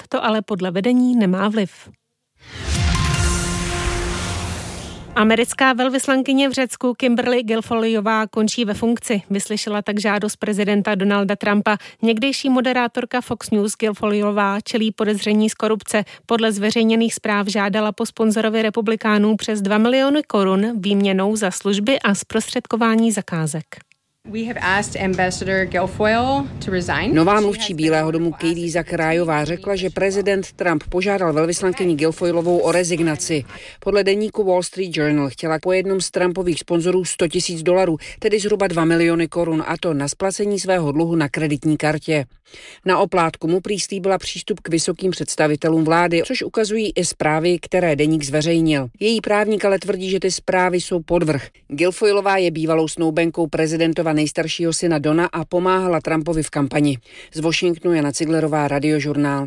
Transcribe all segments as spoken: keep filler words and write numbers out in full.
to ale podle vedení nemá vliv. Americká velvyslankyně v Řecku Kimberly Guilfoyleová končí ve funkci. Vyslyšela tak žádost prezidenta Donalda Trumpa. Někdejší moderátorka Fox News Guilfoyleová čelí podezření z korupce. Podle zveřejněných zpráv žádala po sponzorovi republikánů přes dva miliony korun výměnou za služby a zprostředkování zakázek. Nová mluvčí Bílého domu Katie Zachariasová řekla, že prezident Trump požádal velvyslankyni Guilfoyleovou o rezignaci. Podle deníku Wall Street Journal chtěla po jednom z Trumpových sponzorů sto tisíc dolarů, tedy zhruba dva miliony korun, a to na splacení svého dluhu na kreditní kartě. Na oplátku mu prý slíbila přístup k vysokým představitelům vlády, což ukazují i zprávy, které deník zveřejnil. Její právník ale tvrdí, že ty zprávy jsou podvrh. Guilfoyleová je bývalou snoubenkou prezidentova nejstaršího syna Dona a pomáhala Trumpovi v kampani. Z Washingtonu Jana Ciglerová, Radiožurnál.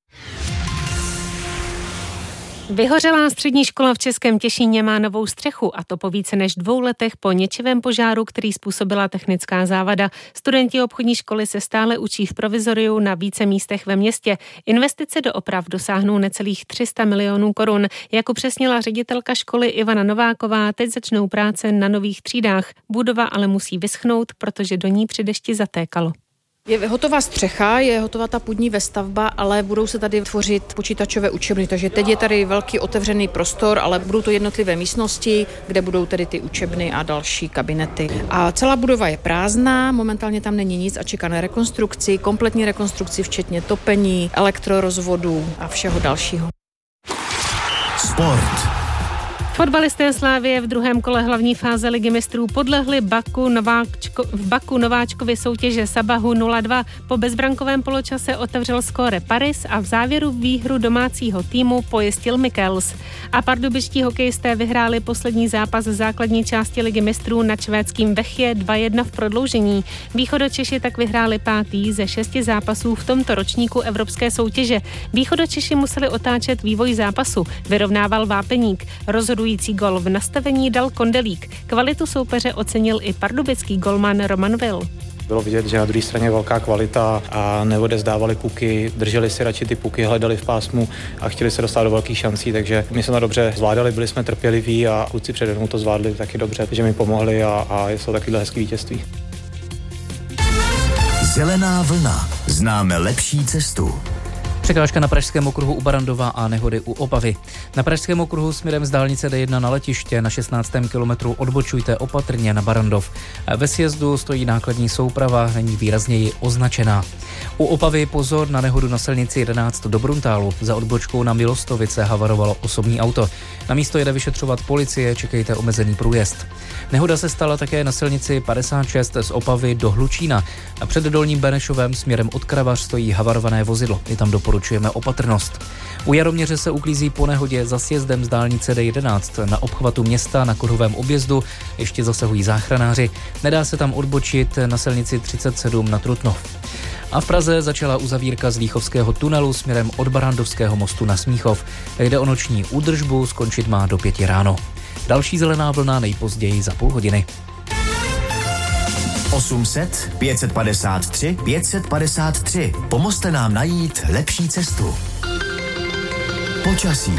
Vyhořelá střední škola v Českém Těšíně má novou střechu, a to po více než dvou letech po ničivém požáru, který způsobila technická závada. Studenti obchodní školy se stále učí v provizoriu na více místech ve městě. Investice do oprav dosáhnou necelých tři sta milionů korun. Jak upřesnila ředitelka školy Ivana Nováková, teď začnou práce na nových třídách. Budova ale musí vyschnout, protože do ní při dešti zatékalo. Je hotová střecha, je hotová ta půdní vestavba, ale budou se tady tvořit počítačové učebny, takže teď je tady velký otevřený prostor, ale budou to jednotlivé místnosti, kde budou tedy ty učebny a další kabinety. A celá budova je prázdná, momentálně tam není nic a čeká na rekonstrukci, kompletní rekonstrukci, včetně topení, elektrorozvodu a všeho dalšího. Sport. Fotbalisté Slavie v druhém kole hlavní fáze Ligy mistrů podlehli Baku Nováčko, v Baku Nováčkovi soutěže Sabahu nula dva. Po bezbrankovém poločase otevřel skóre Paris a v závěru výhru domácího týmu pojistil Mikels. A pardubičtí hokejisté vyhráli poslední zápas v základní části Ligy mistrů nad švédským Vechje dva jedna v prodloužení. Východočeši tak vyhráli pátý ze šesti zápasů v tomto ročníku evropské soutěže. Východočeši museli otáčet vývoj zápasu. Vyrovnával Vápeník. Rozhodující gol v nastavení dal Kondelík. Kvalitu soupeře ocenil i pardubický golman Roman Will. Bylo vidět, že na druhé straně je velká kvalita a neodezdávali puky, drželi si radši ty puky, hledali v pásmu a chtěli se dostat do velkých šancí, takže my jsme to dobře zvládali, byli jsme trpěliví a kluci přede mnou to zvládli taky dobře, že mi pomohli a, a jsou takovýhle hezký vítězství. Zelená vlna. Známe lepší cestu. Překážka na pražském okruhu u Barandova a nehody u Opavy. Na pražském okruhu směrem z dálnice D jedna na letiště na šestnáctém kilometru odbočujte opatrně na Barandov. Ve sjezdu stojí nákladní souprava, není výrazněji označená. U Opavy pozor na nehodu na silnici jedenáct do Bruntálu. Za odbočkou na Milostovice havarovalo osobní auto. Na místo jede vyšetřovat policie, čekejte omezený průjezd. Nehoda se stala také na silnici padesát šest z Opavy do Hlučína. A před Dolním Benešovem směrem od Kravař stojí havarované vozidlo. I tam doporučujeme opatrnost. U Jaroměře se uklízí po nehodě za sjezdem z dálnice D jedenáct. Na obchvatu města na kruhovém objezdu ještě zasahují záchranáři. Nedá se tam odbočit na silnici třicet sedm na Trutnov. A v Praze začala uzavírka z Líchovského tunelu směrem od Barandovského mostu na Smíchov. Jde o noční údržbu, skončit má do pěti ráno. Další zelená vlna nejpozději za půl hodiny. osm set, pět set padesát tři, pět set padesát tři. Pomozte nám najít lepší cestu. Počasí.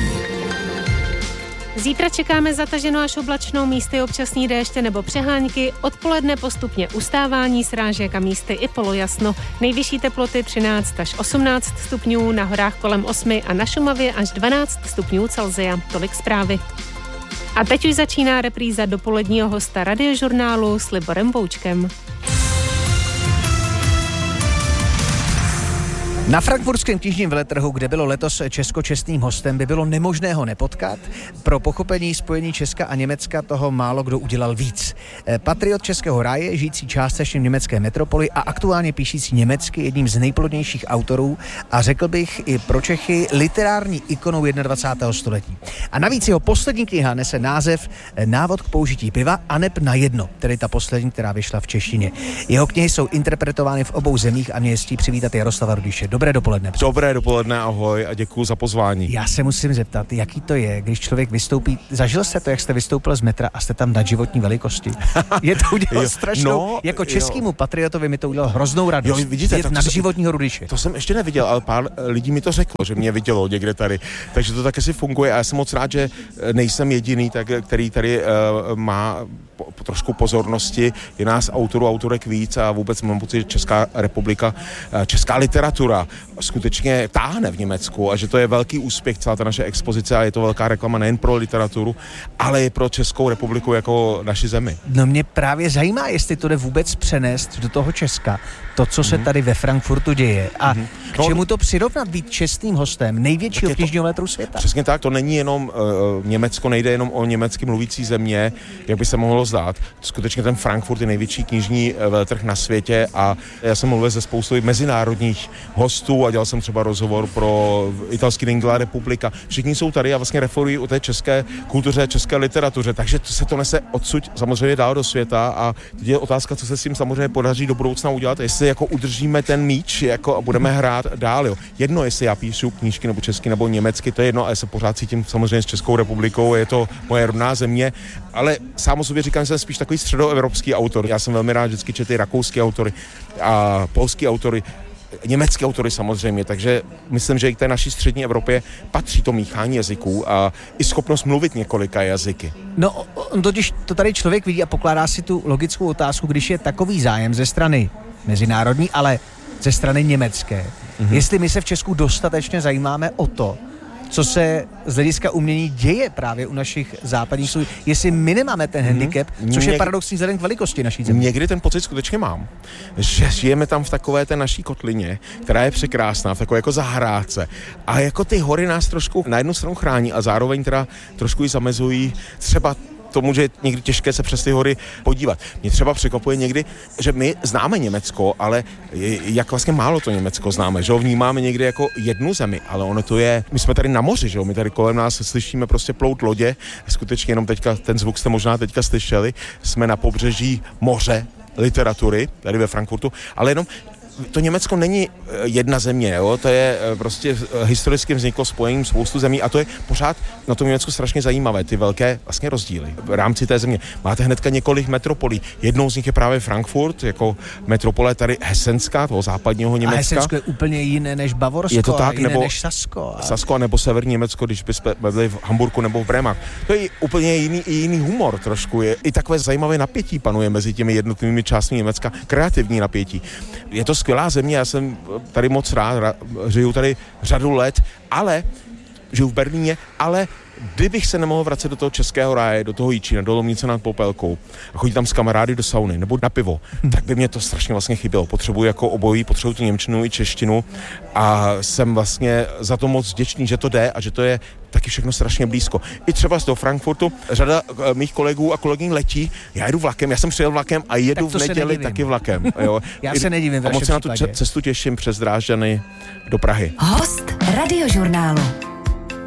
Zítra čekáme zataženou až oblačnou, místy občasní déště nebo přehánky, odpoledne postupně ustávání srážek a místy i polojasno. Nejvyšší teploty třináct až osmnáct stupňů, na horách kolem osmi a na Šumavě až dvanáct stupňů Celsia. Tolik zprávy. A teď už začíná repríza dopoledního hosta Radiožurnálu s Liborem Boučkem. Na frankfurtském knižním veletrhu, kde bylo letos Česko čestným hostem, by bylo nemožné ho nepotkat. Pro pochopení spojení Česka a Německa toho málo kdo udělal víc. Patriot českého ráje, žijící částečně v německé metropoli a aktuálně píšící německy, jedním z nejplodnějších autorů a řekl bych i pro Čechy literární ikonou dvacátého prvního století. A navíc jeho poslední kniha nese název Návod k použití piva aneb na jedno, tedy ta poslední, která vyšla v češtině. Jeho knihy jsou interpretovány v obou zemích a mě je ctí přivítat Jaroslava Rudiše. dobré dopoledne. Dobré dopoledne, ahoj a děkuju za pozvání. Já se musím zeptat, jaký to je, když člověk vystoupí, zažil jste to, jak jste vystoupil z metra a jste tam na životní velikosti? Je to udělal strašnou, no, jako českému patriotovi mi to udělal hroznou radost. Jo, vidíte, je nad životního Rudyše. To jsem ještě neviděl, ale pár lidí mi to řeklo, že mě vidělo někde tady, takže to tak asi funguje a já jsem moc rád, že nejsem jediný, tak, který tady uh, má po, po trošku pozornosti, je nás autorů, autorek víc a vůbec mám pocit, že Česká republika, česká literatura skutečně táhne v Německu a že to je velký úspěch celá ta naše expozice a je to velká reklama nejen pro literaturu, ale i pro Českou republiku jako naši zemi. No mě právě zajímá, jestli to jde vůbec přenést do toho Česka, to, co se mm-hmm. tady ve Frankfurtu děje a mm-hmm. k čemu to přirovnat být čestným hostem největšího knižního veletrhu světa. Přesně tak, to není jenom uh, Německo, nejde jenom o německy mluvící země, jak by se mohlo zdát. Skutečně ten Frankfurt je největší knižní veletrh na světě a já jsem mluvil ze spoustou mezinárodních hostů a dělal jsem třeba rozhovor pro italský Lingua Republika. Všichni jsou tady a vlastně referují o té české kultuře, české literatuře, takže to se to nese odsud samozřejmě dál do světa a teď je otázka, co se s tím samozřejmě podaří do budoucna udělat, jestli jako udržíme ten míč jako a budeme hrát dál. Jo. Jedno, jestli já píšu knížky nebo česky nebo německy, to je jedno, ale se pořád cítím samozřejmě s Českou republikou, je to moje rodná země, ale sám o sobě říkám, že jsem spíš takový středoevropský autor. Já jsem velmi rád vždycky četl rakouský autory a polský autory, německé autory samozřejmě, takže myslím, že i k té naší střední Evropě patří to míchání jazyků a i schopnost mluvit několika jazyky. No, on totiž to tady člověk vidí a pokládá si tu logickou otázku, když je takový zájem ze strany mezinárodní, ale ze strany německé. Mm-hmm. Jestli my se v Česku dostatečně zajímáme o to, co se z hlediska umění děje právě u našich západních slů, jestli my nemáme ten handicap, mm-hmm. což je paradoxní vzhledem k velikosti naší země. Někdy ten pocit skutečně mám, že žijeme tam v takové té naší kotlině, která je překrásná, v takové jako zahrádce. A jako ty hory nás trošku na jednu stranu chrání a zároveň teda trošku ji zamezují třeba tomu, že je někdy těžké se přes ty hory podívat. Mě třeba překvapuje někdy, že my známe Německo, ale jak vlastně málo to Německo známe, že ho vnímáme někdy jako jednu zemi, ale ono to je, my jsme tady na moři, že jo, my tady kolem nás slyšíme prostě plout lodě, skutečně jenom teďka, ten zvuk jste možná teďka slyšeli, jsme na pobřeží moře literatury, tady ve Frankfurtu, ale jenom to Německo není jedna země, jo? To je prostě historicky vzniklo spojením spoustu zemí a to je pořád na tom Německu strašně zajímavé, ty velké vlastně rozdíly v rámci té země. Máte hnedka několik metropolí, jednou z nich je právě Frankfurt, jako metropole tady Hesenská, toho západního Německa. A Hesensko je úplně jiné než Bavorsko, je to tak, a jiné nebo než Sasko. A... Sasko, nebo severní Německo, když bychom byli v Hamburku nebo v Brémách. To je úplně jiný, jiný humor trošku, je i takové zajímavé napětí panuje mezi těmi jednotlivými částmi Německa, kreativní napětí. Je to skvělá země, já jsem tady moc rád, žiju tady řadu let, ale žiju v Berlíně, ale kdybych se nemohl vracet do toho českého ráje, do toho Jíčína, do Lomnice nad Popelkou a chodit tam s kamarády do sauny nebo na pivo, tak by mě to strašně vlastně chybělo. Potřebuji jako obojí, potřebuji tu němčinu i češtinu a jsem vlastně za to moc vděčný, že to jde a že to je taky všechno strašně blízko. I třeba z toho Frankfurtu řada mých kolegů a kolegyň letí, já jedu vlakem, já jsem přijel vlakem a jedu v neděli taky vlakem. Jo. Já se nedivím. A moc se na tu cestu těším přes Drážďany do Prahy. Host Radiožurnálu.